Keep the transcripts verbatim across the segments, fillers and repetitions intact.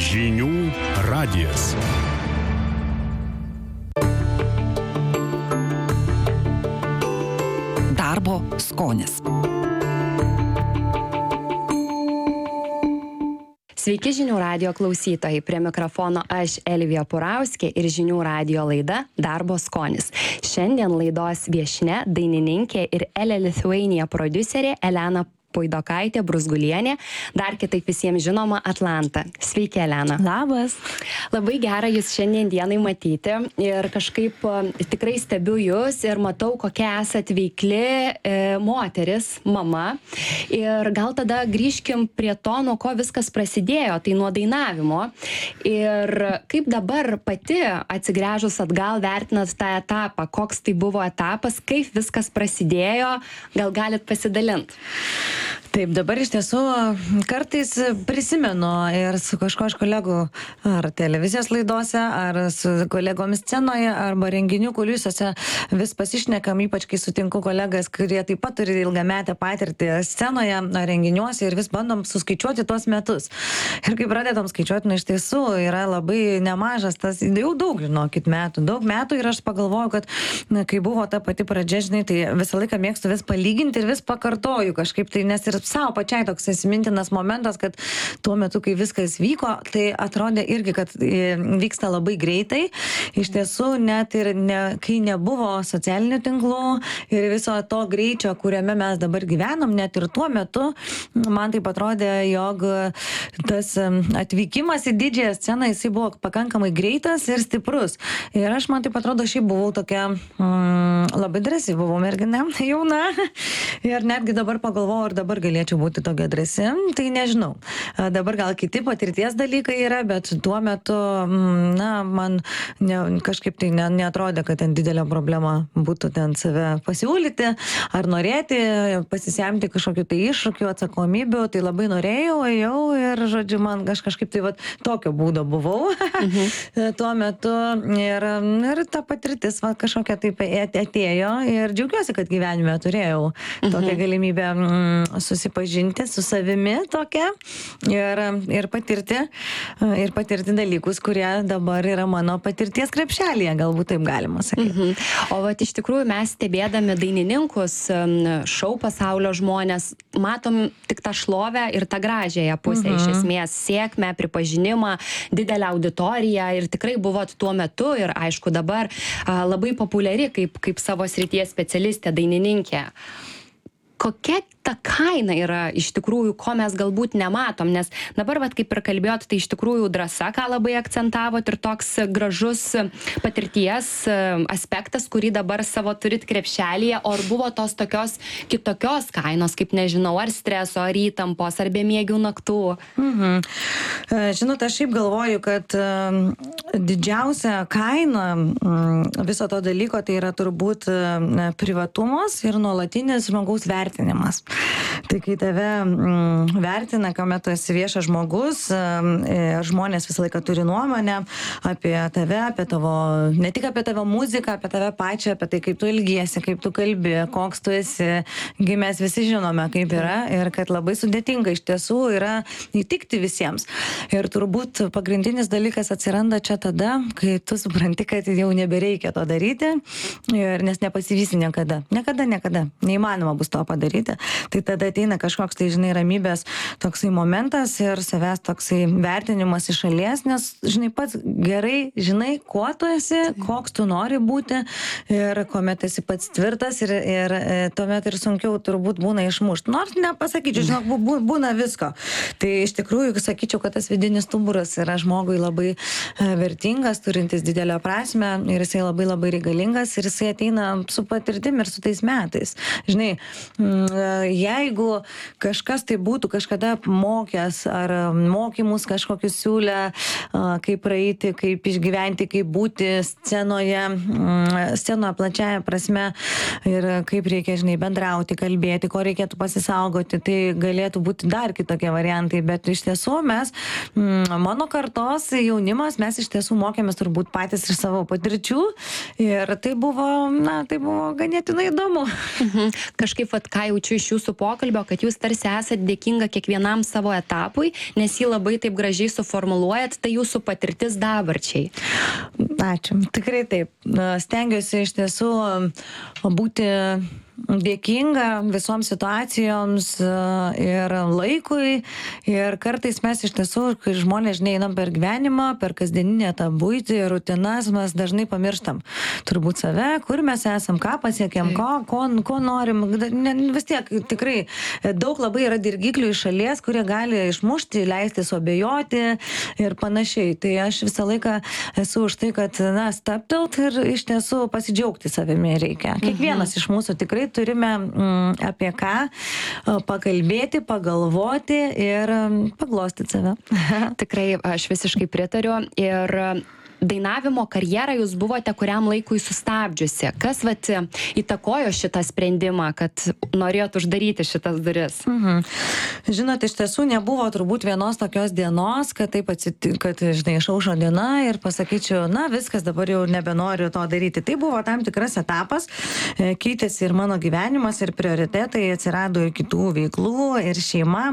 Žinių radijas. Darbo skonis. Sveiki žinių radijo klausytojai, prie mikrofono aš Elvija Purauskė ir žinių radijo laida Darbo skonis. Šiandien laidos viešnia, dainininkė ir Ele Lithuania prodiuserė Elena Puidokaitė Bruzgulienė, dar kitaip visiems žinoma Atlanta. Sveiki, Elena. Labas. Labai gera jūs šiandien dienai matyti ir kažkaip tikrai stebiu jūs ir matau, kokia esat veikli e, moteris, mama. Ir gal tada grįžkim prie to, nuo ko viskas prasidėjo, tai nuo dainavimo. Ir kaip dabar pati atsigręžus atgal vertinat tą etapą, koks tai buvo etapas, kaip viskas prasidėjo, gal galit pasidalinti? Taip, dabar iš tiesų kartais prisimenu ir su kažko iš kolegų ar televizijos laidose, ar su kolegomis scenoje, arba renginių kuliusiuose vis pasišnekam, ypač kai sutinku kolegas, kurie taip pat turi ilgametę patirtį scenoje, renginiuose ir vis bandom suskaičiuoti tuos metus. Ir kai pradedam skaičiuoti, na iš tiesų yra labai nemažas tas, jau daug, žinokit, metų, daug metų ir aš pagalvoju, kad na, kai buvo ta pati pradžia, žinai, tai visą laiką mėgstu vis palyginti ir vis pakartoju kažkaip tai, nes ir savo pačiai toks įsimintinas momentas, kad tuo metu, kai viskas vyko, tai atrodė irgi, kad vyksta labai greitai. Iš tiesų, net ir ne, kai nebuvo socialinių tinklų ir viso to greičio, kuriame mes dabar gyvenom, net ir tuo metu, man taip atrodė, jog tas atvykimas į didžiąją sceną, jisai buvo pakankamai greitas ir stiprus. Ir aš, man taip atrodo, šiaip buvau tokia mm, labai drąsi, buvau mergina, jauna. Ir netgi dabar pagalvojau, ir dabar galėčiau būti tokia drąsi, tai nežinau. Dabar gal kiti patirties dalykai yra, bet tuo metu, na, man ne, kažkaip tai ne, neatrodė, kad ten didelė problema būtų ten save pasiūlyti, ar norėti, pasisemti kažkokiu tai iššūkiu, atsakomybių, tai labai norėjau, ėjau ir, žodžiu, man aš kažkaip tai vat, tokio būdo buvau mhm. tuo metu ir, ir ta patirtis vat, kažkokia taip atėjo ir džiaugiuosi, kad gyvenime turėjau mhm. tokią galimybę susipažinti su savimi tokia ir, ir, patirti, ir patirti dalykus, kurie dabar yra mano patirties krepšelėje, galbūt taip galima sakyti. Mhm. O vat iš tikrųjų mes stebėdami dainininkus, šou pasaulio žmonės, matom tik tą šlovę ir tą gražiąją pusę, mhm. iš esmės sėkmę, pripažinimą, didelę auditoriją ir tikrai buvot tuo metu ir aišku dabar labai populiari kaip, kaip savo srities specialistė, dainininkė. Kokia ta kaina yra iš tikrųjų, ko mes galbūt nematom, nes dabar, vat, kaip ir kalbėjot, tai iš tikrųjų drąsa, ką labai akcentavot ir toks gražus patirties aspektas, kurį dabar savo turit krepšelėje, o ar buvo tos tokios kitokios kainos, kaip nežinau, ar streso, ar įtampos, ar bemiegių naktų? Mhm. Žinot, aš šiaip galvoju, kad didžiausia kaina viso to dalyko tai yra turbūt privatumas ir nuolatinis žmogaus vertinimas. vertinimas. Tai kai tave mm, vertina, kuomet tu esi viešas žmogus, e, žmonės visą laiką turi nuomonę apie tave, apie tavo, ne tik apie tavo muziką, apie tave pačią, apie tai, kaip tu ilgiesi, kaip tu kalbi, koks tu esi. Gi mes visi žinome, kaip yra ir kad labai sudėtinga iš tiesų yra įtikti visiems. Ir turbūt pagrindinis dalykas atsiranda čia tada, kai tu supranti, kad jau nebereikia to daryti, ir, nes nepasivysi niekada. Niekada, niekada. Neįmanoma bus to padaryti, tai tada ateina kažkoks, tai žinai, ramybės toksai momentas ir savęs toksai vertinimas iš šalies, nes, žinai, pats gerai žinai, kuo tu esi, koks tu nori būti ir kuomet esi pats tvirtas ir, ir tuomet ir sunkiau turbūt būna išmušti. Nors nepasakyčiau, žinok, būna visko. Tai iš tikrųjų, sakyčiau, kad tas vidinis stuburas yra žmogui labai vertingas, turintis didelę prasmę ir jisai labai labai reikalingas ir jisai ateina su patirtim ir su tais metais. Žinai, jeigu kažkas tai būtų kažkada mokęs ar mokymus kažkokius siūlę, kaip praeiti, kaip išgyventi, kaip būti scenoje, scenoje plačiaja prasme ir kaip reikia, žinai, bendrauti, kalbėti, ko reikėtų pasisaugoti, tai galėtų būti dar kitokie variantai, bet iš tiesų mes mano kartos jaunimas, mes iš tiesų mokėmės turbūt patys iš savo patirčių ir tai buvo, na, tai buvo ganėtinai įdomu. Mhm. Kažkaip, vat, ką jaučiu iš jūsų pokalbio, kad jūs tarsi esate dėkinga kiekvienam savo etapui, nes jį labai taip gražiai suformuluojat, tai jūsų patirtis dabarčiai. Ačiū. Tikrai taip. Stengiuosi iš tiesų būti dėkinga visoms situacijoms ir laikui. Ir kartais mes iš tiesų, kai žmonės, žinai, einam per gyvenimą, per kasdieninę tą buitį, rutinas, mes dažnai pamirštam turbūt save, kur mes esam, ką pasiekėm, ko, ko, ko norim. Vis tiek tikrai daug labai yra dirgiklių iš šalies, kurie gali išmušti, leisti suabejoti ir panašiai. Tai aš visą laiką esu už tai, kad, na, staptelt ir iš tiesų pasidžiaugti savimi reikia. Kiekvienas iš mūsų tikrai turime mm, apie ką pakalbėti, pagalvoti ir paglostyti save. Tikrai aš visiškai pritariu ir dainavimo karjerą jūs buvote kuriam laikui sustabdžiusi. Kas vat įtakojo šitą sprendimą, kad norėjot uždaryti šitas duris? Mhm. Žinot, iš tiesų nebuvo turbūt vienos tokios dienos, kad taip atsitiktų, kad, žinai, išaušo diena ir pasakyčiau, na, viskas, dabar jau nebenoriu to daryti. Tai buvo tam tikras etapas, keitėsi ir mano gyvenimas, ir prioritetai, atsirado ir kitų veiklų, ir šeima.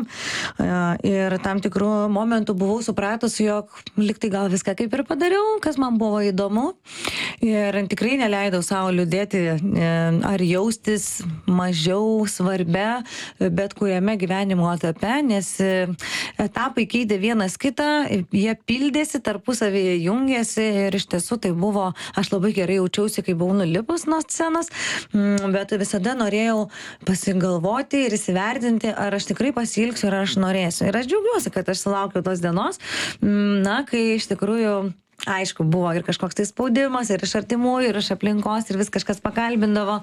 Ir tam tikrų momentų buvau supratus, jog liktai gal viską kaip ir padariau, kas man buvo įdomu ir tikrai neleidau savo liūdėti ar jaustis mažiau svarbia bet kuriame gyvenimo etape, nes etapai keitė vienas kitą, jie pildėsi, tarpusavyje jungėsi ir iš tiesų tai buvo, aš labai gerai jaučiausi, kai buvau nulipus nuo scenos, bet visada norėjau pasigalvoti ir įsivertinti, ar aš tikrai pasiilgsiu, ar aš norėsiu. Ir aš džiaugiuosi, kad aš sulaukiau tos dienos, na, kai iš tikrųjų aišku, buvo ir kažkoks tai spaudimas, ir iš artimųjų, ir iš aplinkos, ir vis kažkas pakalbindavo,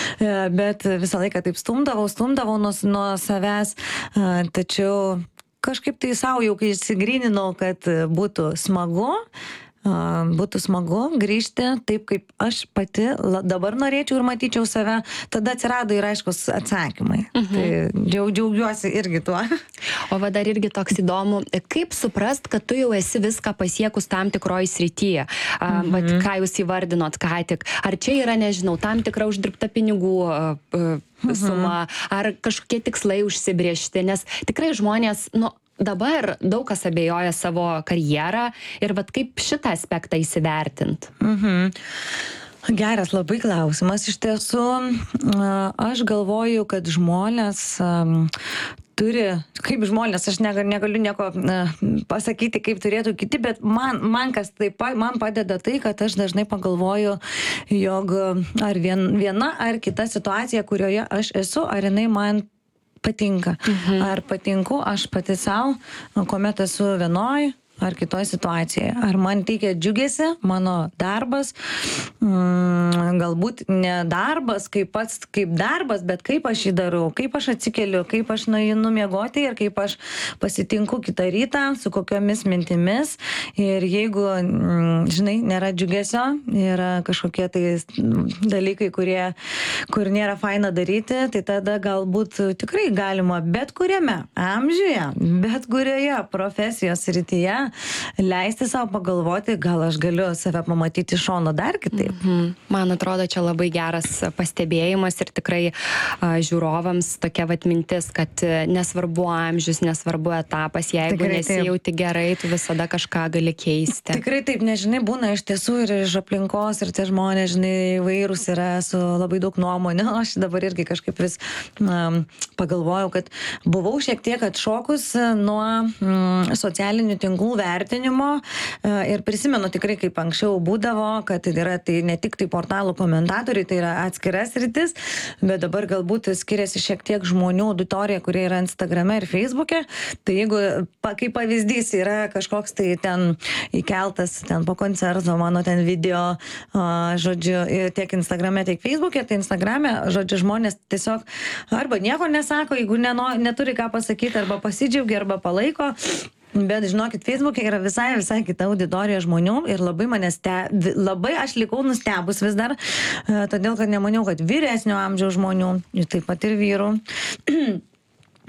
bet visą laiką taip stumdavau, stumdavau nuo, nuo savęs, tačiau kažkaip tai savo jau, kai įsigryninau, kad būtų smagu, būtų smagu grįžti taip, kaip aš pati dabar norėčiau ir matyčiau save, tada atsirado ir aiškus atsakymai. Mhm. Tai džiau, džiaugiuosi irgi tuo. O va dar irgi toks įdomu, kaip suprast, kad tu jau esi viską pasiekus tam tikroj srityje? Mhm. Vat ką jūs įvardinot ką tik? Ar čia yra, nežinau, tam tikra uždirbta pinigų suma, ar kažkokie tikslai užsibriežti? Nes tikrai žmonės, nu, dabar daug kas abejoja savo karjerą ir vat kaip šitą aspektą įsivertint? Mhm. Geras labai klausimas. Iš tiesų, aš galvoju, kad žmonės turi, kaip žmonės, aš negaliu, negaliu nieko pasakyti, kaip turėtų kiti, bet man, man kas taip, man padeda tai, kad aš dažnai pagalvoju, jog ar vien, viena ar kita situacija, kurioje aš esu, ar jinai man patinka. Mhm. Ar patinku aš pati savo, kuomet esu vienoj ar kitoj situacijoje. Ar man teikia džiugesi mano darbas, mm, galbūt ne darbas kaip pats, kaip darbas, bet kaip aš jį darau, kaip aš atsikeliu, kaip aš nueinu miegoti ir kaip aš pasitinku kitą rytą, su kokiomis mintimis. Ir jeigu, mm, žinai, nėra džiugesio, yra kažkokie tai dalykai, kurie, kur nėra faina daryti, tai tada galbūt tikrai galima bet kuriame amžiuje, bet kurioje profesijos srityje leisti savo pagalvoti, gal aš galiu save pamatyti iš šono dar kitaip. Mhm. Man atrodo, čia labai geras pastebėjimas ir tikrai a, žiūrovams tokia vat mintis, kad nesvarbu amžius, nesvarbu etapas, jeigu tikrai nesijauti gerai, tu visada kažką gali keisti. Tikrai taip, nežinai, būna iš tiesų ir iš aplinkos ir tie žmonės, žinai, įvairūs yra su labai daug nuomonių. Aš dabar irgi kažkaip vis um, pagalvojau, kad buvau šiek tiek atšokus nuo um, socialinių tinklų vertinimo ir prisimenu tikrai, kaip anksčiau būdavo, kad yra tai ne tik tai portalų komentatoriai, tai yra atskiras rytis, bet dabar galbūt skiriasi šiek tiek žmonių auditorija, kurie yra Instagrame ir Facebook'e. Tai jeigu, kaip pavyzdys, yra kažkoks tai ten įkeltas ten po koncerto, mano ten video, žodžiu, tiek Instagrame, tiek Facebook'e, tai Instagrame, žodžiu, žmonės tiesiog arba nieko nesako, jeigu neno, neturi ką pasakyti, arba pasidžiaugia, arba palaiko. Bet žinokit, Facebook'e yra visai, visai kita auditorija žmonių ir labai mane stebi, labai aš likau nustebus vis dar, todėl kad nemaniau, kad vyresnio amžiaus žmonių, taip pat ir vyrų,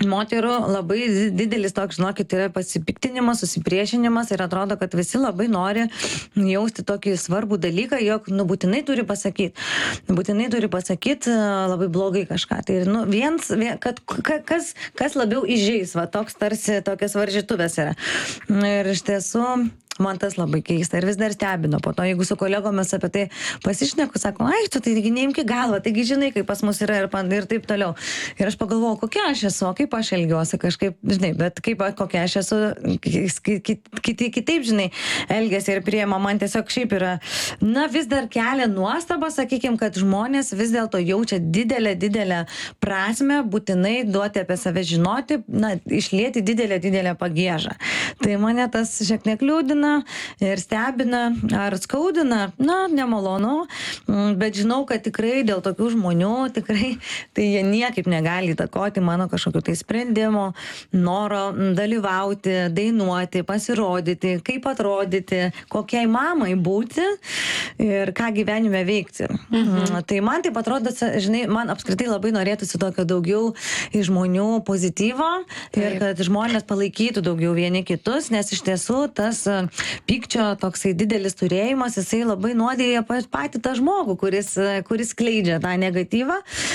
moterų labai didelis toks, žinokit, yra pasipiktinimas, susipriešinimas ir atrodo, kad visi labai nori jausti tokį svarbų dalyką, jog, nu, būtinai turi pasakyti, būtinai turi pasakyti labai blogai kažką. Tai, nu, viens, vien, kad kas, kas labiau įžeis, va, toks tarsi tokias varžytuvės yra. Ir iš tiesų, man tas labai keista ir vis dar stebino. Po to, jeigu su kolegomis apie tai pasišneku, sako, ai, tu taigi neimki galvą, taigi žinai, kaip pas mus yra ir, ir taip toliau. Ir aš pagalvojau, kokia aš esu, kaip aš elgiuosi kažkaip, žinai, bet kaip kokia aš esu, kiti kitaip, žinai, elgiasi ir priema. Man tiesiog šiaip yra, na, vis dar kelia nuostabą, sakykime, kad žmonės vis dėlto jaučia didelę, didelę prasmę, būtinai duoti apie save žinoti, na, išlieti didelę, didelę pagiežą. Tai mane tas šiek tiek liūdina ir stebina, ar skaudina, na, nemalonu, bet žinau, kad tikrai dėl tokių žmonių, tikrai tai jie niekaip negali įtakoti mano kažkokiu tai sprendimu, noro dalyvauti, dainuoti, pasirodyti, kaip atrodyti, kokiai mamai būti ir ką gyvenime veikti. Mhm. Tai man taip atrodo, žinai, man apskritai labai norėtųsi tokio daugiau iš žmonių pozityvo ir kad žmonės palaikytų daugiau vieni kitus, nes iš tiesų tas pykčio toksai didelis turėjimas, jisai labai nuodėja patį tą žmogų, kuris, kuris skleidžia tą negatyvą.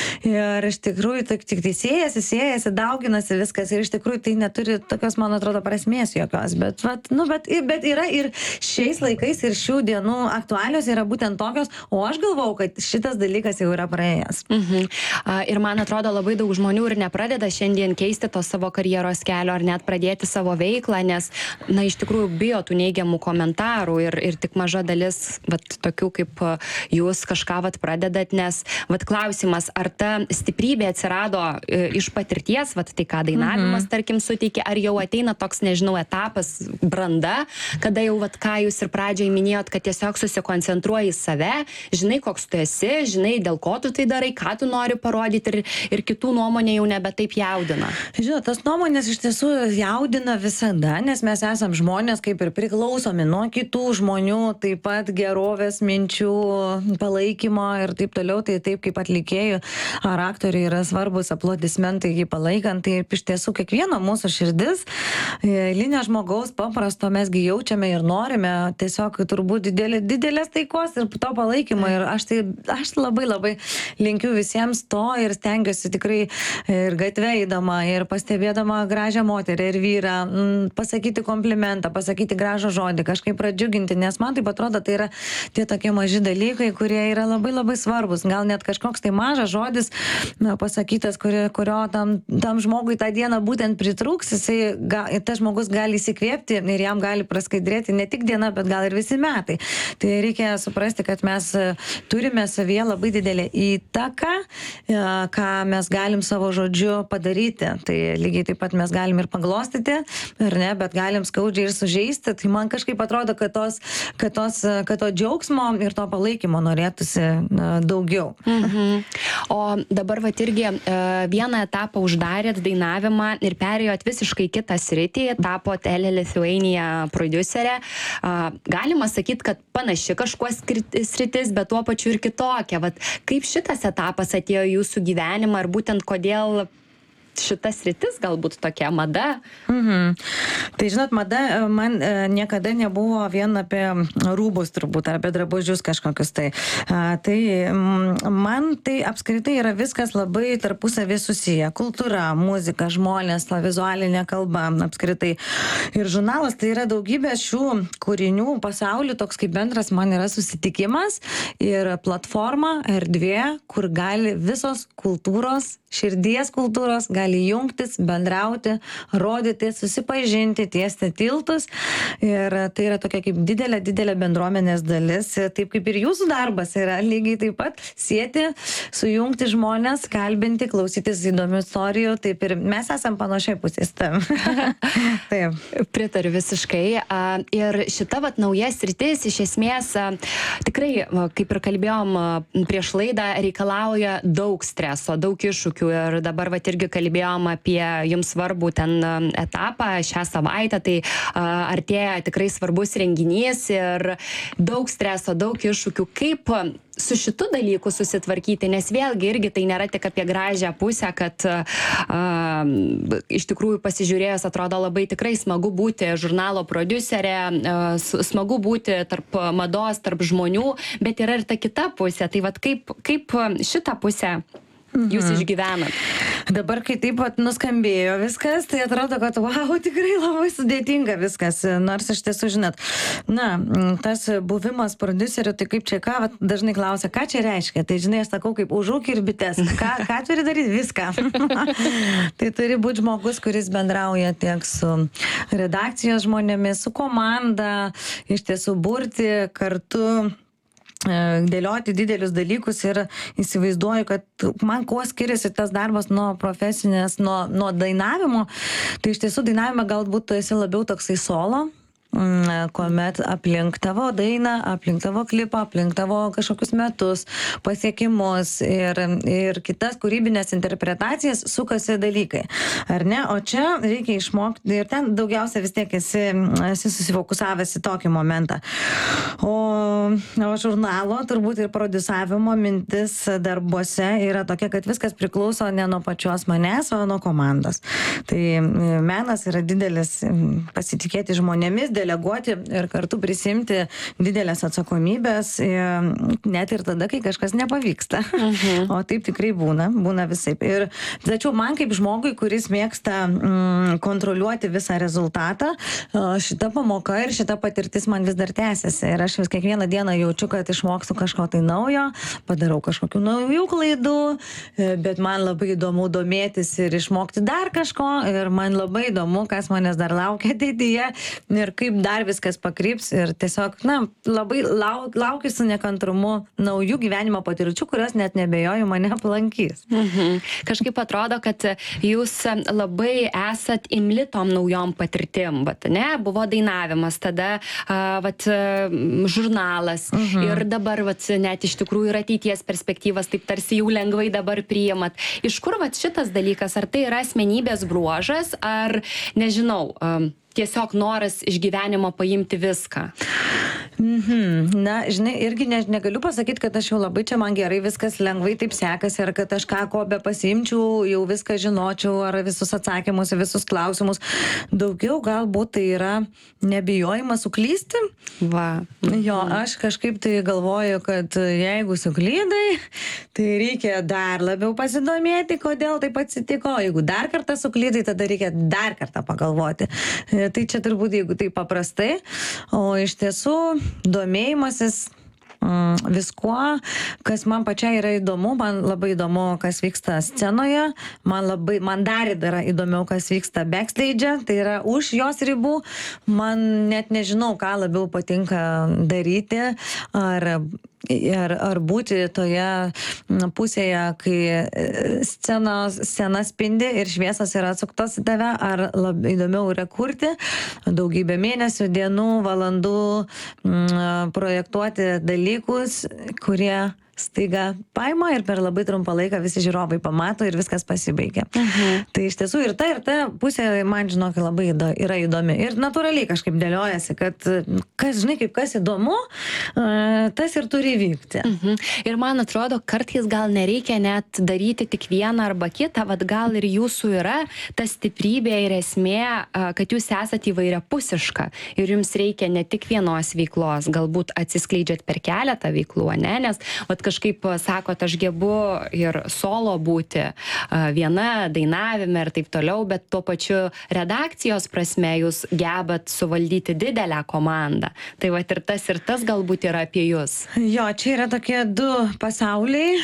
Ir iš tikrųjų tik, tik tai siejasi, siejasi, dauginasi viskas ir iš tikrųjų tai neturi tokios, man atrodo, prasmės jokios. Bet, vat, nu, bet, bet yra ir šiais laikais ir šių dienų aktualios yra būtent tokios, o aš galvau, kad šitas dalykas jau yra praėjęs. Mhm. Ir man atrodo, labai daug žmonių ir nepradeda šiandien keisti to savo karjeros kelio ar net pradėti savo veiklą, nes, na, iš tikrųjų bijo tų neigiamų komentarų ir, ir tik maža dalis, vat, tokių kaip jūs kažką vat, pradedat, nes vat, klausimas, ar ta stiprybė atsirado e, iš patirties, vat, tai ką dainavimas, mhm. tarkim, suteikia, ar jau ateina toks, nežinau, etapas, branda, kada jau, vat, ką jūs ir pradžioj minėjot, kad tiesiog susikoncentruoji į save, žinai, koks tu esi, žinai, dėl ko tu tai darai, ką tu nori parodyti ir, ir kitų nuomonė jau nebe taip jaudina. Žinot, tas nuomonės iš tiesų jaudina visada, nes mes esam žmonės kaip ir priklausomi nuo kitų žmonių, taip pat gerovės minčių, palaikymo ir taip toliau, tai taip kaip atlikėjų ar aktoriai yra svarbus aplodismentai jį palaikant, tai iš tiesų kiekvieno mūsų širdis, eilinio žmogaus paprasto mesgi jaučiame ir norime tiesiog turbūt didelė, didelės taikos ir to palaikymo ir aš tai, aš labai labai linkiu visiems to ir stengiuosi tikrai ir gatve eidama ir pastebėdama gražią moterį ir vyrą, pasakyti komplimentą, pasakyti gražų žodį, kažkaip pradžiuginti, nes man taip atrodo, tai yra tie tokie maži dalykai, kurie yra labai labai svarbus. Gal net kažkoks tai mažas žodis na, pasakytas, kurio, kurio tam, tam žmogui tą dieną būtent pritrūks, jisai, ga, tas žmogus gali įsikvėpti ir jam gali praskaidrėti ne tik diena, bet gal ir visi metai. Tai reikia suprasti, kad mes turime savyje labai didelę įtaką, ką mes galim savo žodžiu padaryti. Tai lygiai taip pat mes galim ir paglostyti, ar ne, bet galim skaudžiai ir sužeisti. Tai man kažkaip atrodo, kad, tos, kad, tos, kad to džiaugsmo ir to palaikymo norėtųsi na, daugiau. Mhm. O dabar vat irgi vieną etapą uždarėt dainavimą ir perėjot visiškai kitą sritį, tapot Tele Lithuania prodiuserė. Galima sakyti, kad panaši kažkuo sritis, bet tuo pačiu ir kitokia. Vat kaip šitas etapas atėjo į jūsų gyvenimą ir būtent kodėl šitas sritis galbūt tokia mada? Mhm. Tai žinot, mada man e, niekada nebuvo vien apie rūbus turbūt, apie drabužius kažkokius tai. A, tai m, man tai apskritai yra viskas labai tarpusavį susiję. Kultūra, muzika, žmonės, ta vizualinė kalba apskritai. Ir žurnalas tai yra daugybė šių kūrinių pasaulių, toks kaip bendras man yra susitikimas ir platforma, erdvė, kur gali visos kultūros, širdies kultūros gali jungtis, bendrauti, rodyti, susipažinti, tiesti tiltus. Ir tai yra tokia kaip didelė, didelė bendruomenės dalis. Taip kaip ir jūsų darbas yra lygiai taip pat sieti, sujungti žmonės, kalbinti, klausytis įdomių istorijų. Taip ir mes esam panašiai pusės tam. Taip. Pritariu visiškai. Ir šita vat nauja sritis iš esmės tikrai, kaip ir kalbėjom prieš laidą, reikalauja daug streso, daug iššūkių. Ir dabar vat irgi kalbėjom kalbėjom apie jums svarbų ten etapą šią savaitę, tai a, artėja tikrai svarbus renginys ir daug streso, daug iššūkių. Kaip su šitu dalyku susitvarkyti, nes vėlgi irgi tai nėra tik apie gražią pusę, kad a, iš tikrųjų pasižiūrėjus atrodo labai tikrai smagu būti žurnalo prodiuserė, a, smagu būti tarp mados, tarp žmonių, bet yra ir ta kita pusė. Tai vat kaip, kaip šitą pusę jūs išgyvenat? Dabar, kai taip pat nuskambėjo viskas, tai atrodo, kad wow, tikrai labai sudėtinga viskas. Nors iš tiesų, žinot, na, tas buvimas prodiuseriu, tai kaip čia ką, vat, dažnai klausia, ką čia reiškia. Tai žinai, aš sakau, kaip užūkį ir bites. Ką, ką turi daryti? Viską. Tai turi būti žmogus, kuris bendrauja tiek su redakcijos žmonėmis, su komanda, iš tiesų burti kartu, dėlioti didelius dalykus ir įsivaizduoju, kad man kuo skiriasi tas darbas nuo profesinės, nuo, nuo dainavimo, tai iš tiesų dainavime galbūt tu esi labiau toksai solo, kuomet aplink tavo dainą, aplink tavo klipą, aplink tavo kažkokius metus, pasiekimus ir, ir kitas kūrybinės interpretacijas sukasi dalykai. Ar ne? O čia reikia išmokti ir ten daugiausia vis tiek esi, esi susifokusavęs į tokį momentą. O, o žurnalo turbūt ir prodiusavimo mintis darbuose yra tokia, kad viskas priklauso ne nuo pačios manęs, o nuo komandos. Tai menas yra didelis pasitikėti žmonėmis, deleguoti ir kartu prisimti didelės atsakomybės, net ir tada, kai kažkas nepavyksta. Uh-huh. O taip tikrai būna, būna visaip. Ir tačiau man kaip žmogui, kuris mėgsta mm, kontroliuoti visą rezultatą, šita pamoka ir šita patirtis man vis dar tęsiasi. Ir aš vis kiekvieną dieną jaučiu, kad išmokstu kažko tai naujo, padarau kažkokių naujų klaidų, bet man labai įdomu domėtis ir išmokti dar kažko. Ir man labai įdomu, kas manęs dar laukia ateityje ir kaip dar viskas pakryps ir tiesiog, na, labai lauk, laukiu su nekantrumu naujų gyvenimo patirčių, kurios net nebejoju mane aplankys. Mhm. Kažkaip atrodo, kad jūs labai esat imli tom naujom patirtim, vat, ne, buvo dainavimas, tada a, vat, žurnalas mhm. ir dabar vat, net iš tikrųjų ir ateities perspektyvas, taip tarsi jau lengvai dabar priimat. Iš kur vat šitas dalykas, ar tai yra asmenybės bruožas, ar nežinau, a, tiesiog noras iš gyvenimo paimti viską? Mhm. Na, žinai, irgi ne, negaliu pasakyti, kad aš jau labai čia man gerai viskas lengvai taip sekasi, ar kad aš ką ko be pasiimčiau, jau viską žinočiau, ar visus atsakymus, visus klausimus. Daugiau galbūt tai yra nebijojimas suklysti. Va. Mhm. Jo, aš kažkaip tai galvoju, kad jeigu suklydai, tai reikia dar labiau pasidomėti, kodėl taip atsitiko. Jeigu dar kartą suklydai, tada reikia dar kartą pagalvoti. Tai čia turbūt, jeigu tai paprastai, o iš tiesų domėjimasis mm, viskuo, kas man pačiai yra įdomu, man labai įdomu, kas vyksta scenoje, man, labai, man dar yra įdomiau, kas vyksta backstage, tai yra už jos ribų, man net nežinau, ką labiau patinka daryti, ar Ar, ar būti toje pusėje, kai scenos, scena spindi ir šviesas yra atsuktos į tave, ar labai įdomiau yra kurti daugybę mėnesių, dienų, valandų, m, projektuoti dalykus, kurie staiga paima ir per labai trumpą laiką visi žiūrovai pamato ir viskas pasibaigia. Mhm. Tai iš tiesų ir ta, ir ta pusė man, žinok, labai įdo, yra įdomi. Ir natūraliai kažkaip dėliojasi, kad kas, žinai, kaip kas įdomu, tas ir turi vykti. Mhm. Ir man atrodo, kartais gal nereikia net daryti tik vieną arba kitą, vad gal ir jūsų yra ta stiprybė ir esmė, kad jūs esate įvairiapusiška ir jums reikia ne tik vienos veiklos, galbūt atsiskleidžiat per keletą veiklų, ne? Nes vat, kažkaip sakot, aš gebu ir solo būti viena, dainavime ir taip toliau, bet tuo pačiu redakcijos prasme jūs gebat suvaldyti didelę komandą. Tai vat ir tas ir tas galbūt yra apie jūs. Jo, čia yra tokie du pasauliai,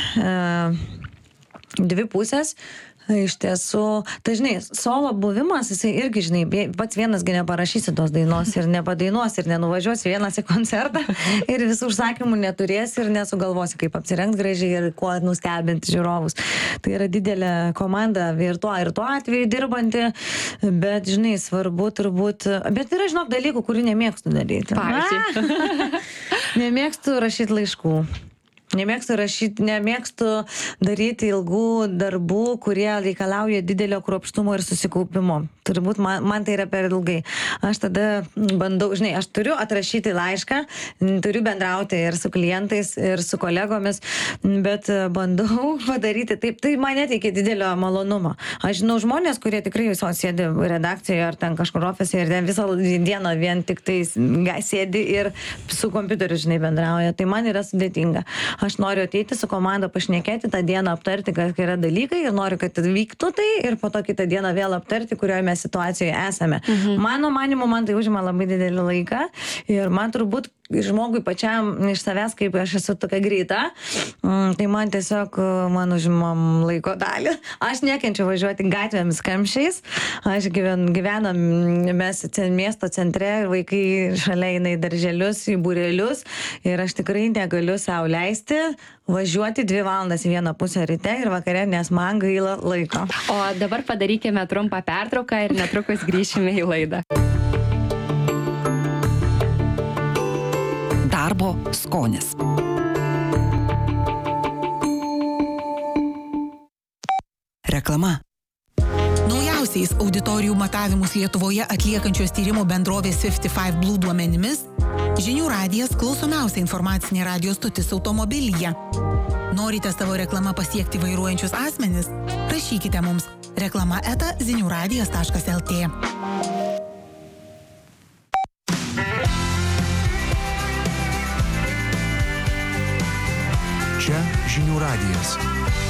dvi pusės. Iš tiesų, tai žinai, solo buvimas, jisai irgi, žinai, pats vienasgi neparašysi tos dainos ir nepadainuos ir nenuvažiuosi vienas į koncertą ir visų užsakymų neturėsi ir nesugalvosi, kaip apsirengti gražiai ir kuo nustebinti žiūrovus. Tai yra didelė komanda ir tuo, ir tuo atveju dirbanti, bet, žinai, svarbu turbūt, bet yra, žinok, dalykų, kurių nemėgstu daryti. Pavyzdžiui. Nemėgstu rašyti laiškų. Nemėgstu rašyti, nemėgstu daryti ilgų darbų, kurie reikalauja didelio kruopštumo ir susikaupimo. Turbūt man, man tai yra per ilgai. Aš tada bandau, žinai, aš turiu atrašyti laišką, turiu bendrauti ir su klientais, ir su kolegomis, bet bandau padaryti taip, tai man neteikia didelio malonumo. Aš žinau žmonės, kurie tikrai viso sėdi redakcijoje ar ten kažkur ofise ir ten visą dieną vien tik tai sėdi ir su kompiuteriu, žinai, bendrauja. Tai man yra sudėtinga. Aš noriu ateiti su komanda, pašnekėti tą dieną, aptarti, kad yra dalykai ir noriu, kad vyktų tai ir po to kitą dieną vėl aptarti, kurioje mes situacijoje esame. Mhm. Mano manimu, man tai užima labai didelį laiką ir man turbūt žmogui pačiam iš savęs, kaip aš esu tokia greita, tai man tiesiog, man užimam laiko dalį. Aš nekenčiu važiuoti gatvėmis kamščiais. Aš gyven, gyvenam mes miesto centre ir vaikai šalia eina į darželius, į būrelius ir aš tikrai negaliu sau leisti važiuoti dvi valandas į vieną pusę ryte ir vakare, nes man gaila laiko. O dabar padarykime trumpą pertrauką ir netrukus grįšime į laidą. Darbo skonis. Reklama. Naujausiais auditorijų matavimus Lietuvoje atliekančios tyrimo bendrovės penkiasdešimt penki Blue duomenimis, Žinių radijas klausomiausia informacinė radijo stotis automobilyje. Norite savo reklamą pasiekti vairuojančius asmenis? Rašykite mums reklama eta ziniuradijas taškas lt. Čia Žinių radijas.